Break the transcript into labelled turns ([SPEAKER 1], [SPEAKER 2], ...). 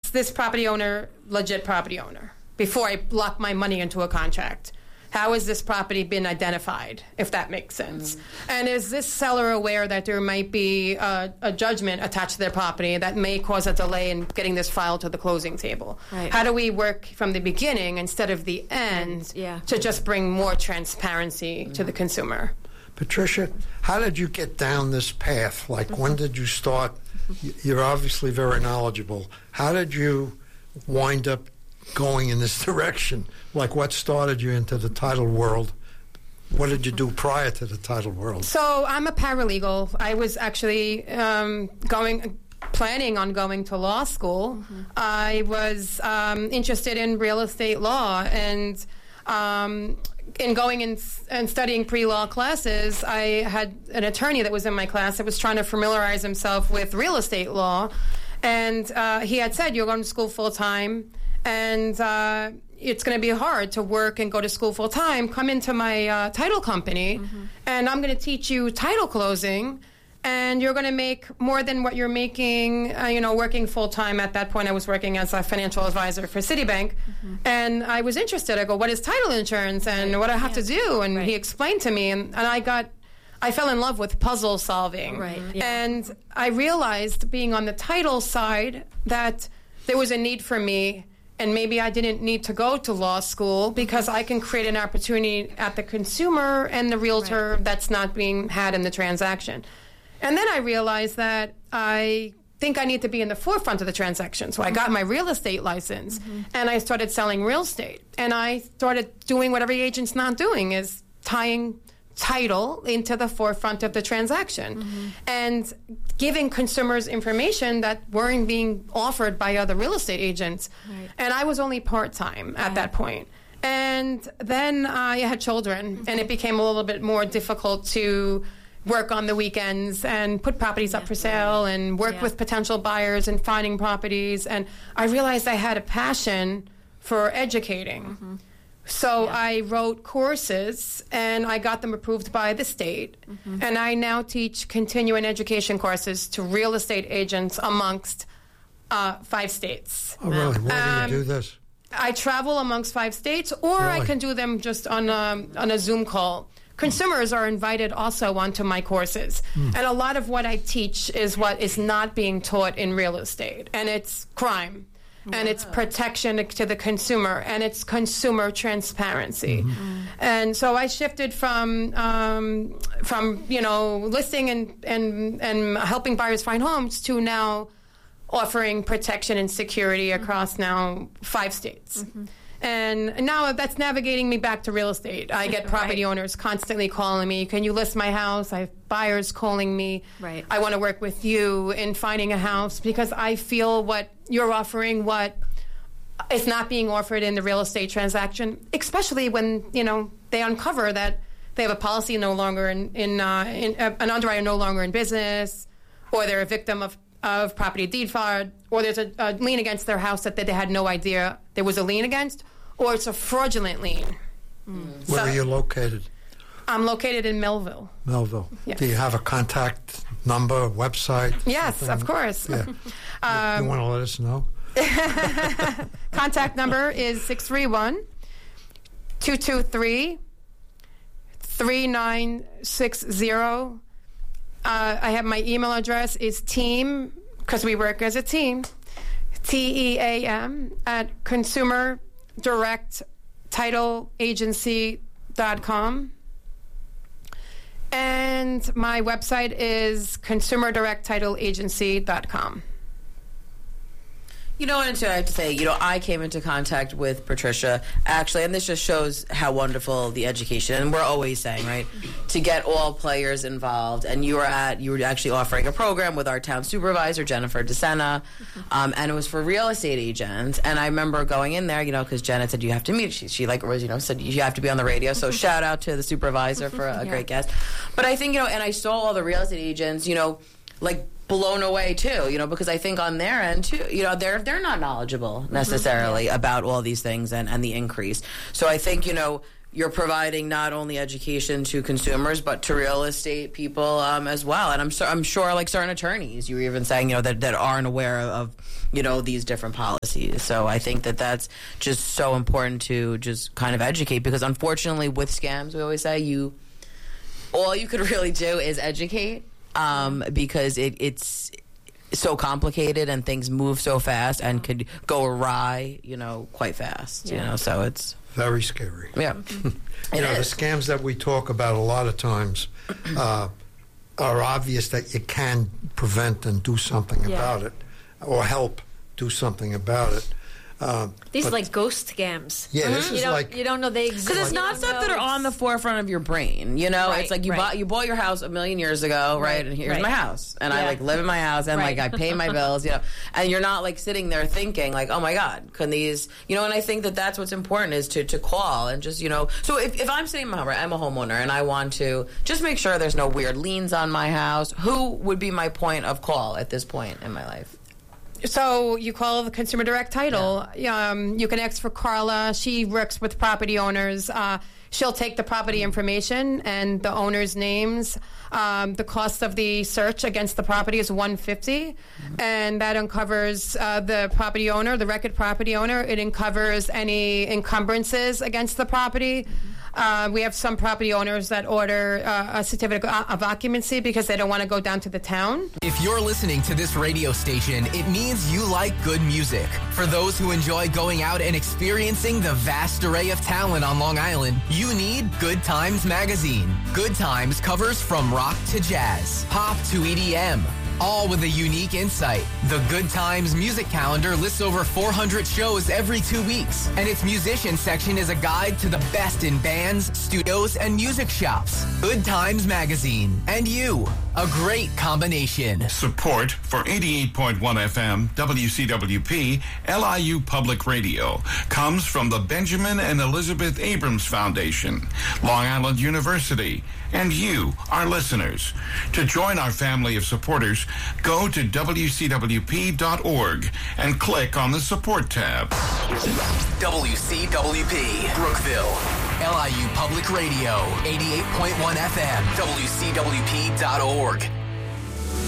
[SPEAKER 1] this property owner legit property owner before I lock my money into a contract? How has this property been identified, if that makes sense? And is this seller aware that there might be a judgment attached to their property that may cause a delay in getting this filed to the closing table?
[SPEAKER 2] Right.
[SPEAKER 1] How do we work from the beginning instead of the end to just bring more transparency to the consumer?
[SPEAKER 3] Patricia, how did you get down this path? Like, when did you start? You're obviously very knowledgeable. How did you wind up going in this direction? Like, what started you into the title world? What did you do prior to the title world?
[SPEAKER 1] So I'm a paralegal. I was actually planning on going to law school. I was interested in real estate law, and in going and studying pre-law classes, I had an attorney that was in my class that was trying to familiarize himself with real estate law, and he had said, you're going to school full-time, and it's going to be hard to work and go to school full-time. Come into my title company, and I'm going to teach you title closing, and you're going to make more than what you're making, working full-time. At that point, I was working as a financial advisor for Citibank, and I was interested. I go, what is title insurance, and what do I have to do? And he explained to me, and I fell in love with puzzle solving.
[SPEAKER 2] Right.
[SPEAKER 1] And I realized, being on the title side, that there was a need for me, and maybe I didn't need to go to law school because I can create an opportunity at the consumer and the realtor that's not being had in the transaction. And then I realized that I think I need to be in the forefront of the transaction. So I got my real estate license, and I started selling real estate. And I started doing what every agent's not doing, is tying title into the forefront of the transaction and giving consumers information that weren't being offered by other real estate agents. And I was only part-time at that point. And then I had children, and it became a little bit more difficult to work on the weekends and put properties up for sale and work with potential buyers and finding properties. And I realized I had a passion for educating. So I wrote courses, and I got them approved by the state. And I now teach continuing education courses to real estate agents amongst 5 states.
[SPEAKER 3] Oh, really? Where do you do this?
[SPEAKER 1] I travel amongst 5 states, or I can do them just on a Zoom call. Consumers are invited also onto my courses. And a lot of what I teach is what is not being taught in real estate. And it's crime. And it's protection to the consumer, and it's consumer transparency. And so I shifted from listing and helping buyers find homes to now offering protection and security across now 5 states. And now that's navigating me back to real estate. I get property owners constantly calling me, can you list my house? I have buyers calling me. I want to work with you in finding a house, because I feel what you're offering, what is not being offered in the real estate transaction, especially when, they uncover that they have a policy no longer an underwriter no longer in business, or they're a victim of property deed fraud, or there's a lien against their house that they had no idea there was a lien against, or it's a fraudulent lien.
[SPEAKER 3] Where are you located?
[SPEAKER 1] I'm located in Melville.
[SPEAKER 3] Melville.
[SPEAKER 1] Yes.
[SPEAKER 3] Do you have a contact number, website?
[SPEAKER 1] Yes,
[SPEAKER 3] something?
[SPEAKER 1] of course.
[SPEAKER 3] Yeah. You want to let us know?
[SPEAKER 1] Contact number is 631-223-3960. I have my email address is team, because we work as a team, TEAM at consumerdirecttitleagency.com. And my website is consumerdirecttitleagency.com.
[SPEAKER 4] And so I have to say, I came into contact with Patricia, actually, and this just shows how wonderful the education, and we're always saying, right, to get all players involved. And you were actually offering a program with our town supervisor, Jennifer DeSena, and it was for real estate agents. And I remember going in there, because Jenna said, you have to meet. She said, you have to be on the radio. So shout out to the supervisor for a great guest. But I think, and I saw all the real estate agents, blown away too, because I think on their end too, they're not knowledgeable necessarily about all these things and the increase. So I think, you're providing not only education to consumers but to real estate people as well. And I'm sure like certain attorneys, you were even saying, that aren't aware of these different policies. So I think that that's just so important to just kind of educate, because unfortunately with scams, we always say all you could really do is educate, because it's so complicated and things move so fast and could go awry, quite fast. So it's
[SPEAKER 3] very scary.
[SPEAKER 4] Yeah.
[SPEAKER 3] The scams that we talk about a lot of times are obvious that you can prevent and do something about it, or help do something about it.
[SPEAKER 2] These are like ghost scams.
[SPEAKER 3] Yeah, this is like...
[SPEAKER 2] You don't know they exist.
[SPEAKER 4] Because it's not stuff that are on the forefront of your brain,
[SPEAKER 2] Right,
[SPEAKER 4] it's like you bought your house a million years ago, right? And here's my house. And I live in my house, and I pay my bills, And you're not like sitting there thinking like, oh my God, can these, and I think that that's what's important is to call and just, So if I'm sitting in my home, right, I'm a homeowner and I want to just make sure there's no weird liens on my house, who would be my point of call at this point in my life?
[SPEAKER 1] So you call the Consumer Direct Title. Yeah. You can ask for Carla. She works with property owners. She'll take the property information and the owner's names. The cost of the search against the property is $150, and that uncovers the property owner, the record property owner. It uncovers any encumbrances against the property. We have some property owners that order a certificate of occupancy because they don't want to go down to the town.
[SPEAKER 5] If you're listening to this radio station, it means you like good music. For those who enjoy going out and experiencing the vast array of talent on Long Island, you need Good Times Magazine. Good Times covers from rock to jazz, pop to EDM, all with a unique insight. The Good Times music calendar lists over 400 shows every 2 weeks, and its musician section is a guide to the best in bands, studios, and music shops. Good Times Magazine. And you. A great combination.
[SPEAKER 6] Support for 88.1 FM WCWP LIU Public Radio comes from the Benjamin and Elizabeth Abrams Foundation, Long Island University, and you, our listeners. To join our family of supporters, go to WCWP.org and click on the support tab.
[SPEAKER 5] WCWP, Brookville. LIU Public Radio, 88.1 FM, WCWP.org.